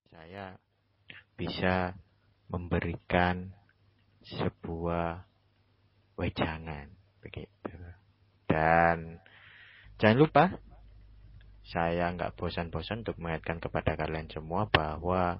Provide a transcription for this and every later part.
saya bisa memberikan sebuah wejangan begitu. Dan jangan lupa, saya nggak bosan-bosan untuk mengingatkan kepada kalian semua bahwa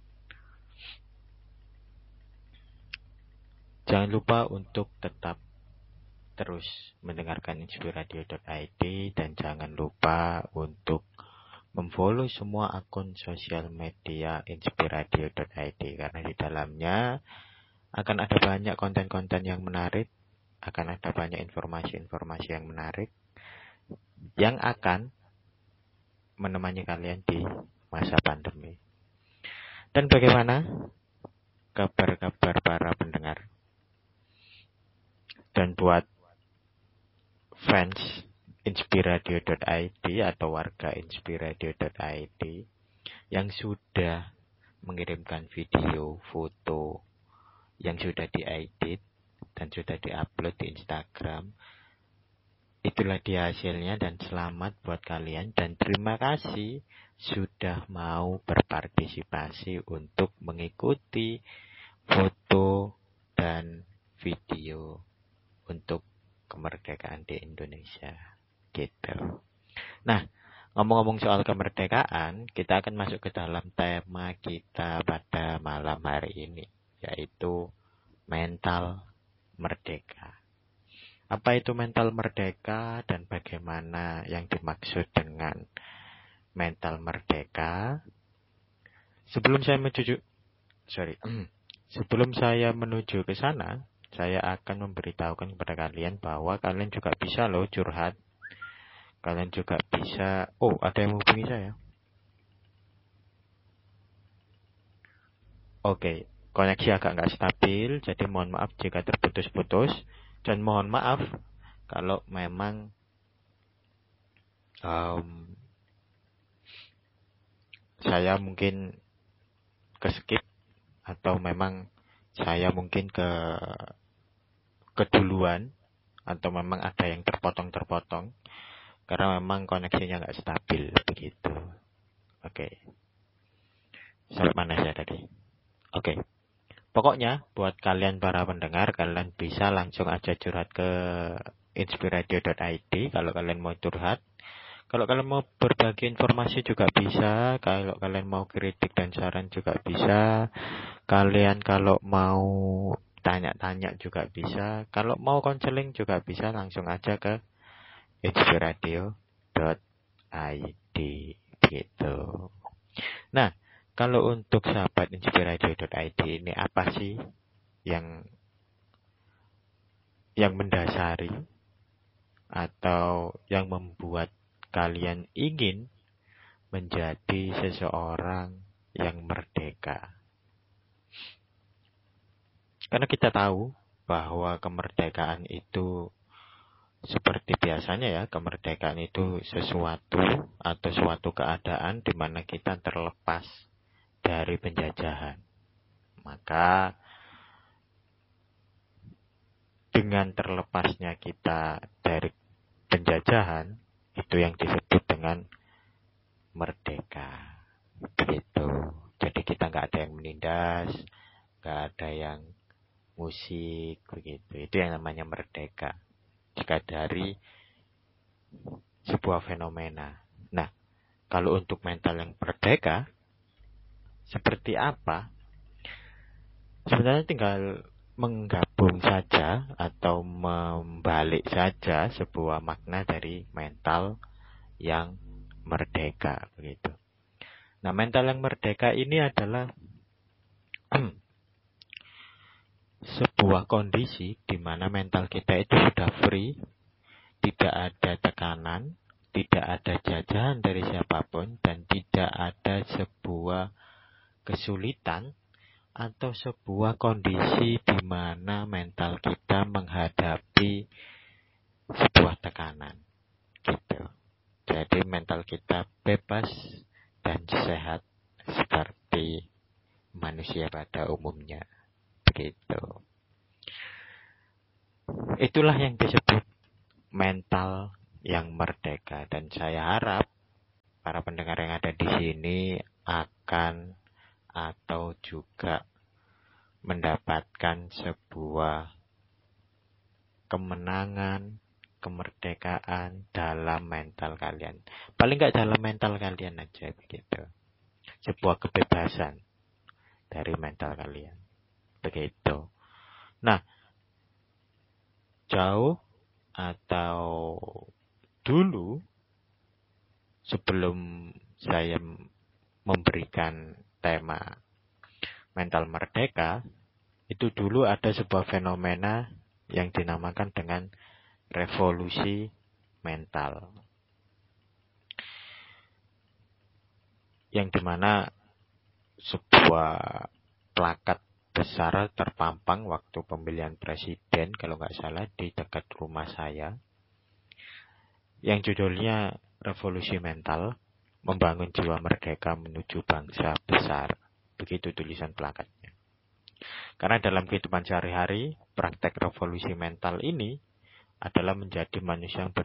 jangan lupa untuk tetap terus mendengarkan inspiradio.id dan jangan lupa untuk memfollow semua akun sosial media inspiradio.id karena di dalamnya akan ada banyak konten-konten yang menarik, akan ada banyak informasi-informasi yang menarik yang akan menemani kalian di masa pandemi. Dan bagaimana kabar-kabar para pendengar? Dan buat fans inspiradio.id atau warga inspiradio.id yang sudah mengirimkan video, foto yang sudah diedit dan sudah diupload di Instagram, itulah dia hasilnya dan selamat buat kalian dan terima kasih sudah mau berpartisipasi untuk mengikuti foto dan video untuk kemerdekaan di Indonesia gitu. Nah, ngomong-ngomong soal kemerdekaan, kita akan masuk ke dalam tema kita pada malam hari ini, yaitu mental merdeka. Apa itu mental merdeka dan bagaimana yang dimaksud dengan mental merdeka? Sebelum saya menuju ke sana, saya akan memberitahukan kepada kalian bahwa kalian juga bisa loh curhat. Kalian juga bisa... Oh, ada yang menghubungi saya. Oke, koneksi agak nggak stabil, jadi mohon maaf jika terputus-putus. Dan mohon maaf kalau memang saya mungkin keskip atau memang saya mungkin keduluan atau memang ada yang terpotong-terpotong karena memang koneksinya nggak stabil begitu. Oke. Sampai mana saya tadi? Oke. Pokoknya buat kalian para pendengar, kalian bisa langsung aja curhat ke inspiradio.id kalau kalian mau curhat. Kalau kalian mau berbagi informasi juga bisa. Kalau kalian mau kritik dan saran juga bisa. Kalian kalau mau tanya-tanya juga bisa. Kalau mau konseling juga bisa. Langsung aja ke inspiradio.id gitu. Nah, kalau untuk sahabat inspiradio.id ini apa sih yang mendasari atau yang membuat kalian ingin menjadi seseorang yang merdeka? Karena kita tahu bahwa kemerdekaan itu seperti biasanya ya, kemerdekaan itu sesuatu atau suatu keadaan di mana kita terlepas dari penjajahan. Maka dengan terlepasnya kita dari penjajahan, itu yang disebut dengan merdeka. Begitu. Jadi kita nggak ada yang menindas, nggak ada yang musik, begitu. Itu yang namanya merdeka. Jika dari sebuah fenomena. Nah, kalau untuk mental yang merdeka, seperti apa? Sebenarnya tinggal menggabung saja atau membalik saja sebuah makna dari mental yang merdeka begitu. Nah, mental yang merdeka ini adalah sebuah kondisi di mana mental kita itu sudah free, tidak ada tekanan, tidak ada jajahan dari siapapun dan tidak ada sebuah kesulitan atau sebuah kondisi di mana mental kita menghadapi sebuah tekanan gitu. Jadi mental kita bebas dan sehat seperti manusia pada umumnya begitu. Itulah yang disebut mental yang merdeka dan saya harap para pendengar yang ada di sini akan atau juga mendapatkan sebuah kemenangan, kemerdekaan dalam mental kalian. Paling nggak dalam mental kalian aja begitu. Sebuah kebebasan dari mental kalian. Begitu. Nah, jauh atau dulu sebelum saya memberikan tema mental merdeka, itu dulu ada sebuah fenomena yang dinamakan dengan revolusi mental. Yang dimana sebuah plakat besar terpampang waktu pemilihan presiden, kalau nggak salah, di dekat rumah saya. Yang judulnya Revolusi Mental, Membangun Jiwa Merdeka Menuju Bangsa Besar. Begitu tulisan plakatnya. Karena dalam kehidupan sehari-hari, praktek revolusi mental ini adalah menjadi manusia yang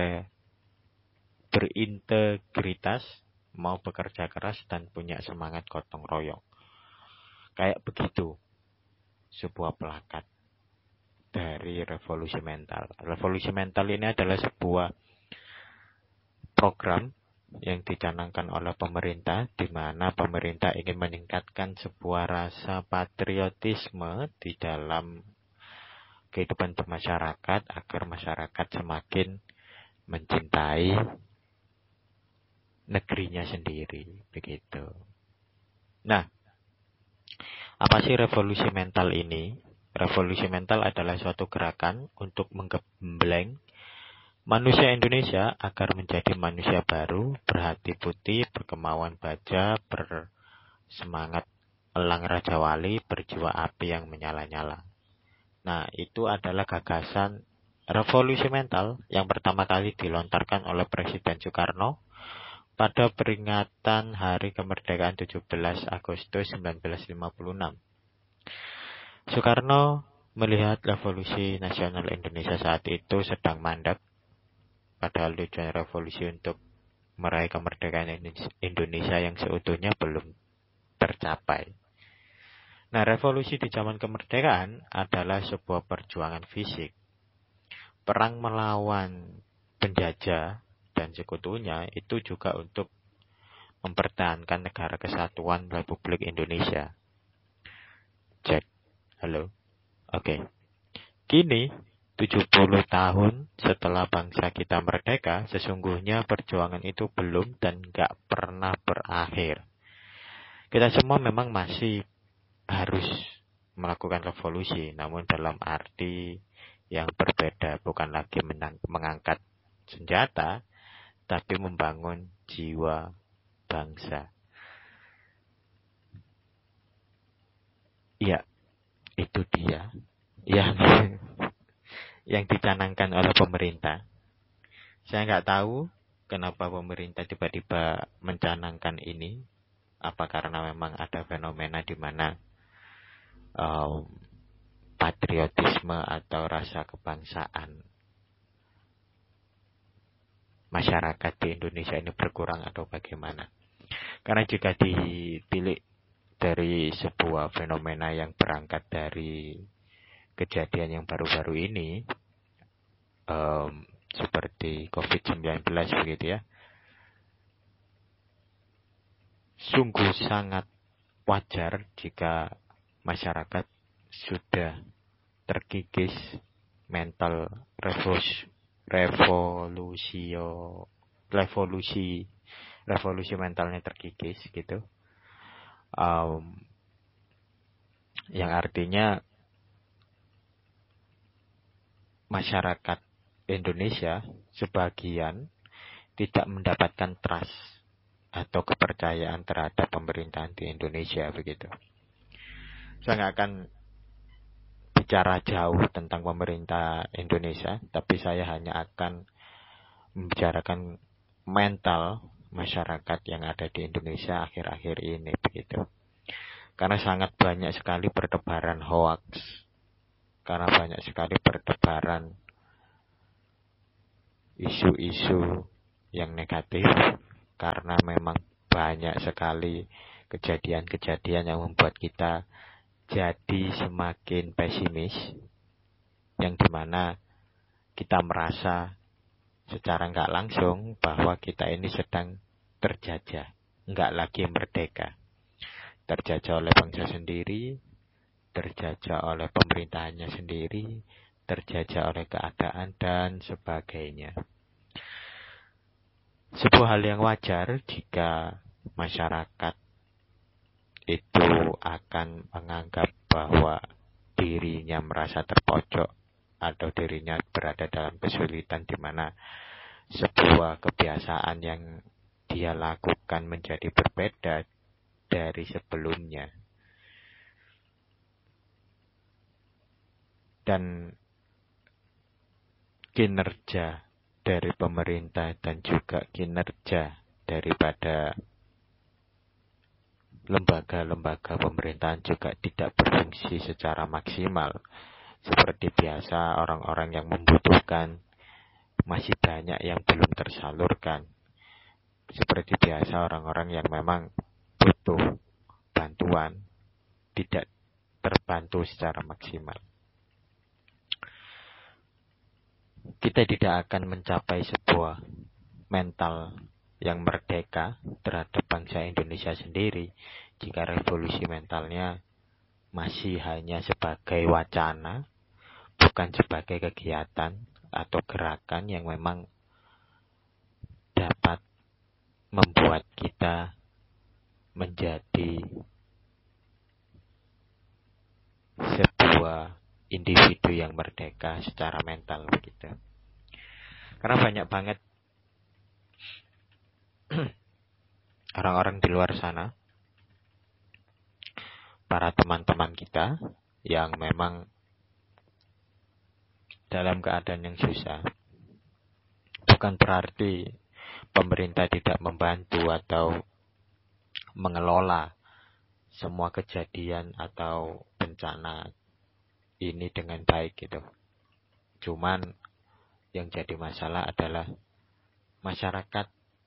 berintegritas, mau bekerja keras, dan punya semangat gotong royong. Kayak begitu sebuah plakat dari revolusi mental. Revolusi mental ini adalah sebuah program yang dicanangkan oleh pemerintah, di mana pemerintah ingin meningkatkan sebuah rasa patriotisme di dalam kehidupan bermasyarakat agar masyarakat semakin mencintai negerinya sendiri, begitu. Nah, apa sih revolusi mental ini? Revolusi mental adalah suatu gerakan untuk menggembleng manusia Indonesia agar menjadi manusia baru, berhati putih, berkemauan baja, bersemangat elang Raja Wali, berjiwa api yang menyala-nyala. Nah, itu adalah gagasan revolusi mental yang pertama kali dilontarkan oleh Presiden Soekarno pada peringatan Hari Kemerdekaan 17 Agustus 1956. Soekarno melihat revolusi nasional Indonesia saat itu sedang mandek, padahal tujuan revolusi untuk meraih kemerdekaan Indonesia yang seutuhnya belum tercapai. Nah, revolusi di zaman kemerdekaan adalah sebuah perjuangan fisik. Perang melawan penjajah dan sekutunya itu juga untuk mempertahankan negara kesatuan Republik Indonesia. Cek. Halo. Oke. Kini 70 tahun setelah bangsa kita merdeka, sesungguhnya perjuangan itu belum dan gak pernah berakhir. Kita semua memang masih harus melakukan revolusi, namun dalam arti yang berbeda, bukan lagi mengangkat senjata, tapi membangun jiwa bangsa. Ya, itu dia yang dicanangkan oleh pemerintah. Saya nggak tahu kenapa pemerintah tiba-tiba mencanangkan ini. Apa karena memang ada fenomena di mana patriotisme atau rasa kebangsaan masyarakat di Indonesia ini berkurang atau bagaimana? Karena jika ditilik dari sebuah fenomena yang berangkat dari kejadian yang baru-baru ini, seperti COVID-19 begitu ya, sungguh sangat wajar jika masyarakat sudah terkikis mental revolusi mentalnya terkikis gitu, yang artinya masyarakat Indonesia sebagian tidak mendapatkan trust atau kepercayaan terhadap pemerintahan di Indonesia begitu. Saya nggak akan bicara jauh tentang pemerintah Indonesia, tapi saya hanya akan membicarakan mental masyarakat yang ada di Indonesia akhir-akhir ini begitu. Karena sangat banyak sekali bertebaran hoax, karena banyak sekali bertebaran isu-isu yang negatif, karena memang banyak sekali kejadian-kejadian yang membuat kita jadi semakin pesimis, yang dimana kita merasa secara nggak langsung bahwa kita ini sedang terjajah, nggak lagi merdeka. Terjajah oleh bangsa sendiri, terjajah oleh pemerintahannya sendiri, terjajah oleh keadaan, dan sebagainya. Sebuah hal yang wajar jika masyarakat itu akan menganggap bahwa dirinya merasa terpojok atau dirinya berada dalam kesulitan, di mana sebuah kebiasaan yang dia lakukan menjadi berbeda dari sebelumnya. Dan kinerja dari pemerintah dan juga kinerja daripada lembaga-lembaga pemerintahan juga tidak berfungsi secara maksimal. Seperti biasa, orang-orang yang membutuhkan masih banyak yang belum tersalurkan. Seperti biasa, orang-orang yang memang butuh bantuan tidak terbantu secara maksimal. Kita tidak akan mencapai sebuah mental yang merdeka terhadap bangsa Indonesia sendiri jika revolusi mentalnya masih hanya sebagai wacana, bukan sebagai kegiatan atau gerakan yang memang dapat membuat kita menjadi sebuah individu yang merdeka secara mental begitu. Karena banyak banget orang-orang di luar sana, para teman-teman kita yang memang dalam keadaan yang susah. Bukan berarti pemerintah tidak membantu atau mengelola semua kejadian atau bencana ini dengan baik gitu. Cuman yang jadi masalah adalah masyarakat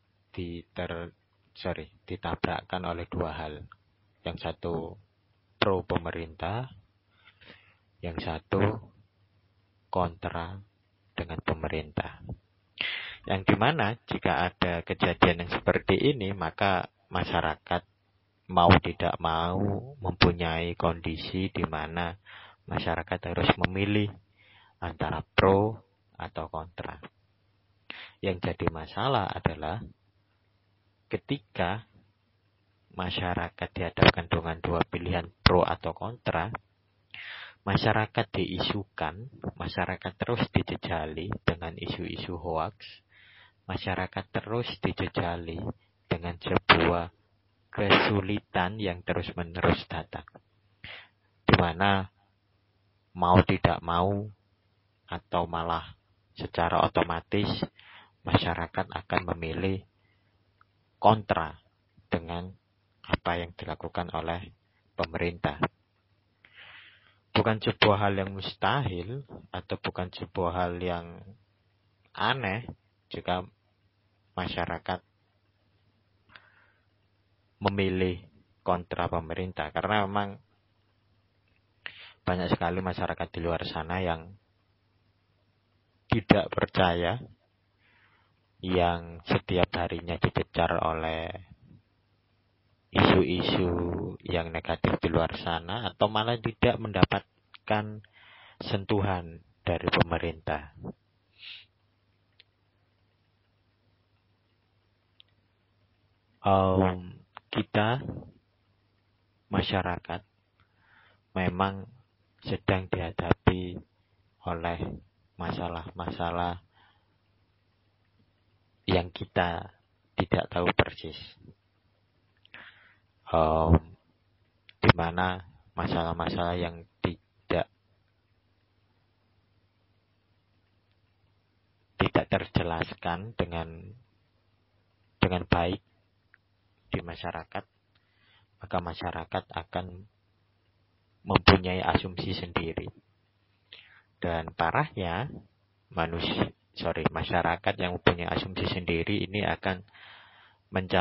ditabrakkan oleh dua hal. Yang satu pro pemerintah, yang satu kontra dengan pemerintah. Yang dimana jika ada kejadian yang seperti ini, maka masyarakat mau tidak mau mempunyai kondisi di mana masyarakat harus memilih antara pro atau kontra. Yang jadi masalah adalah ketika masyarakat dihadapkan dengan dua pilihan pro atau kontra, masyarakat diisukan, masyarakat terus dijejali dengan isu-isu hoax, masyarakat terus dijejali dengan sebuah kesulitan yang terus-menerus datang. Di mana mau tidak mau atau malah secara otomatis masyarakat akan memilih kontra dengan apa yang dilakukan oleh pemerintah. Bukan sebuah hal yang mustahil atau bukan sebuah hal yang aneh jika masyarakat memilih kontra pemerintah, karena memang banyak sekali masyarakat di luar sana yang tidak percaya, yang setiap harinya dicecar oleh isu-isu yang negatif di luar sana, atau malah tidak mendapatkan sentuhan dari pemerintah. Kita masyarakat memang sedang dihadapi oleh masalah-masalah yang kita tidak tahu persis. Di mana masalah-masalah yang tidak terjelaskan dengan baik di masyarakat, maka masyarakat akan mempunyai asumsi sendiri. Dan parahnya masyarakat yang mempunyai asumsi sendiri ini akan mencapai